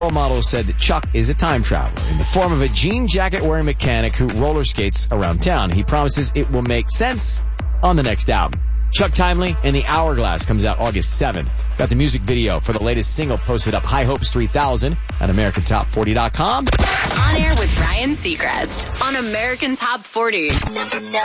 Role model said that Chuck is a time traveler in the form of a jean jacket wearing mechanic who roller skates around town. He promises it will make sense on the next album. Chuck Timely and the Hourglass comes out August 7th. Got the music video for the latest single posted up, High Hopes 3000 at AmericanTop40.com. On air with Ryan Seacrest on American Top 40.